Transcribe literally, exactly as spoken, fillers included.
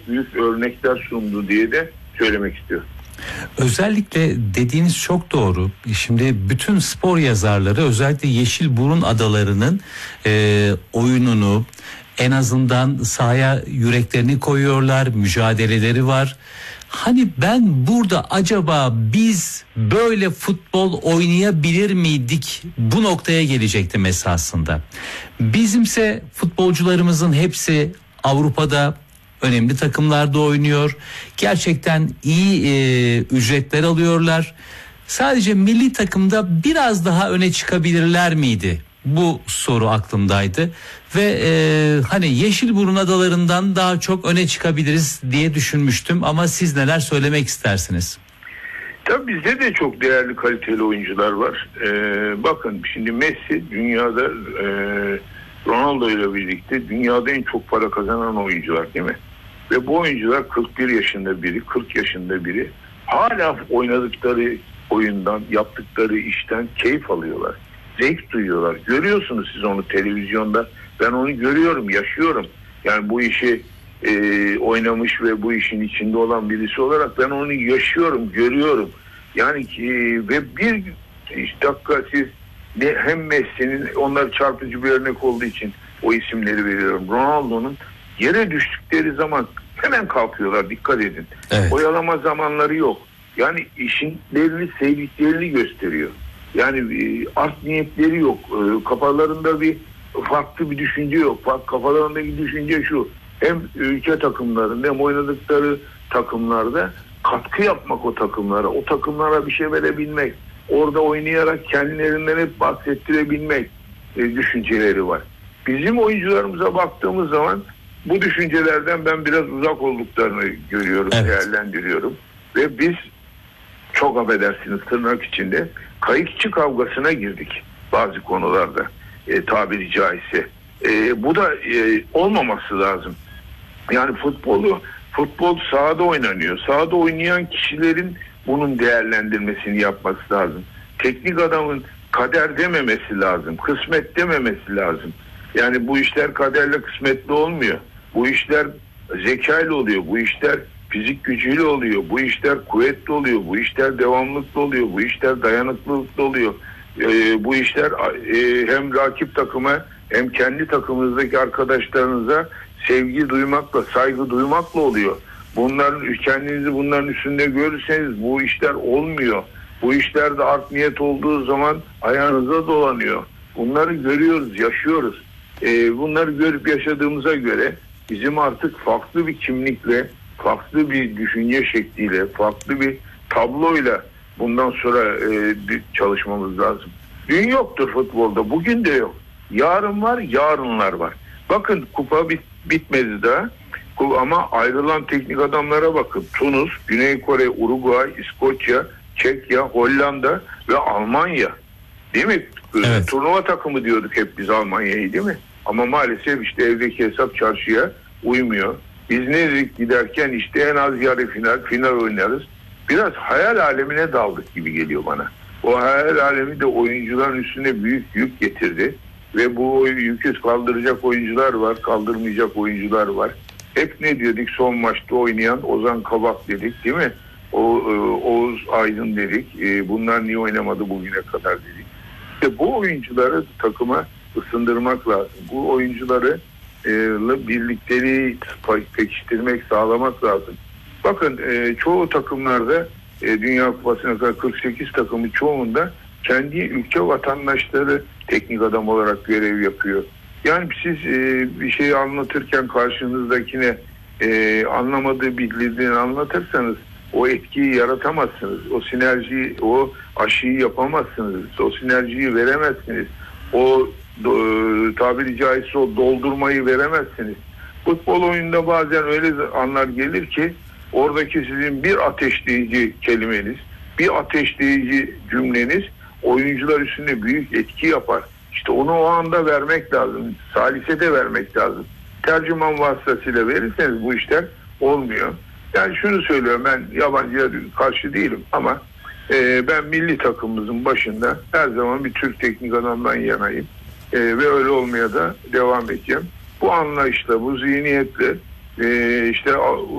büyük örnekler sundu diye de söylemek istiyorum. Özellikle dediğiniz çok doğru. Şimdi bütün spor yazarları özellikle Yeşilburun Adaları'nın e, oyununu, en azından sahaya yüreklerini koyuyorlar, mücadeleleri var. Hani ben burada acaba biz böyle futbol oynayabilir miydik, bu noktaya gelecektim esasında. Bizimse futbolcularımızın hepsi Avrupa'da önemli takımlarda oynuyor. Gerçekten iyi e, ücretler alıyorlar. Sadece milli takımda biraz daha öne çıkabilirler miydi? Bu soru aklımdaydı ve e, hani Yeşilburun Adaları'ndan daha çok öne çıkabiliriz diye düşünmüştüm, ama siz neler söylemek istersiniz? Tabii bizde de çok değerli, kaliteli oyuncular var. Ee, bakın şimdi Messi dünyada e, Ronaldo ile birlikte dünyada en çok para kazanan oyuncular, değil mi? Ve bu oyuncular kırk bir yaşında biri, kırk yaşında biri hala oynadıkları oyundan, yaptıkları işten keyif alıyorlar. Zevk duyuyorlar. Görüyorsunuz siz onu televizyonda. Ben onu görüyorum, yaşıyorum. Yani bu işi e, oynamış ve bu işin içinde olan birisi olarak ben onu yaşıyorum, görüyorum. Yani ki ve bir dakika siz de, hem Messi'nin, onlar çarpıcı bir örnek olduğu için o isimleri veriyorum. Ronaldo'nun yere düştükleri zaman hemen kalkıyorlar, dikkat edin. Evet. Oyalama zamanları yok. Yani işinlerini, sevdiklerini gösteriyor. Yani e, art niyetleri yok. E, kafalarında bir farklı bir düşünce yok. Kafalarındaki düşünce şu: hem ülke takımlarında hem oynadıkları takımlarda katkı yapmak o takımlara. O takımlara bir şey verebilmek. Orada oynayarak kendilerinden hep bahsettirebilmek e, düşünceleri var. Bizim oyuncularımıza baktığımız zaman bu düşüncelerden ben biraz uzak olduklarını görüyorum, evet. Değerlendiriyorum. Ve biz, çok affedersiniz tırnak içinde, kayıkçı kavgasına girdik bazı konularda, e, tabiri caizse. E, bu da e, olmaması lazım. Yani futbolu, futbol sahada oynanıyor. Sahada oynayan kişilerin bunun değerlendirmesini yapması lazım. Teknik adamın kader dememesi lazım, kısmet dememesi lazım. Yani bu işler kaderle, kısmetle olmuyor. Bu işler zekayla oluyor, bu işler fizik gücüyle oluyor, bu işler kuvvetli oluyor, bu işler devamlılıkla oluyor, bu işler dayanıklılıkla oluyor. Ee, bu işler e, hem rakip takıma hem kendi takımınızdaki arkadaşlarınıza sevgi duymakla, saygı duymakla oluyor. Bunların, kendinizi bunların üstünde görürseniz bu işler olmuyor. Bu işlerde art niyet olduğu zaman ayağınıza dolanıyor. Bunları görüyoruz, yaşıyoruz. Ee, bunları görüp yaşadığımıza göre bizim artık farklı bir kimlikle, farklı bir düşünce şekliyle, farklı bir tabloyla bundan sonra e, çalışmamız lazım. Dün yoktur futbolda, bugün de yok. Yarın var, yarınlar var. Bakın kupa bit, bitmedi daha. Ama ayrılan teknik adamlara bakın. Tunus, Güney Kore, Uruguay, İskoçya, Çekya, Hollanda ve Almanya. Değil mi? Evet. Turnuva takımı diyorduk hep biz Almanya'yı, değil mi? Ama maalesef işte evdeki hesap çarşıya uymuyor. Biz ne dedik giderken, işte en az yarı final, final oynarız. Biraz hayal alemine daldık gibi geliyor bana. O hayal alemi de oyuncuların üstüne büyük yük getirdi. Ve bu yükü kaldıracak oyuncular var, kaldırmayacak oyuncular var. Hep ne diyorduk son maçta oynayan Ozan Kabak dedik, değil mi? O, Oğuz Aydın dedik. Bunlar niye oynamadı bugüne kadar dedik. İşte bu oyuncuları takıma ısındırmak lazım. Bu oyuncuları e, birlikleri pekiştirmek, sağlamak lazım. Bakın e, çoğu takımlarda e, Dünya Kupası'na kadar kırk sekiz takımı çoğunda kendi ülke vatandaşları teknik adam olarak görev yapıyor. Yani siz e, bir şeyi anlatırken karşınızdakine e, anlamadığı, bildiğini anlatırsanız o etkiyi yaratamazsınız. O sinerjiyi, o aşıyı yapamazsınız. O sinerjiyi veremezsiniz. O e, tabiri caizse o doldurmayı veremezsiniz. Futbol oyununda bazen öyle anlar gelir ki oradaki sizin bir ateşleyici kelimeniz, bir ateşleyici cümleniz oyuncular üstünde büyük etki yapar. İşte onu o anda vermek lazım. Salise de vermek lazım. Tercüman vasıtasıyla verirseniz bu işler olmuyor. Yani şunu söylüyorum, ben yabancıya karşı değilim ama e, ben milli takımımızın başında her zaman bir Türk teknik adamdan yanayım. E, ve öyle olmaya da devam edeceğim. Bu anlayışla, bu zihniyetle e, işte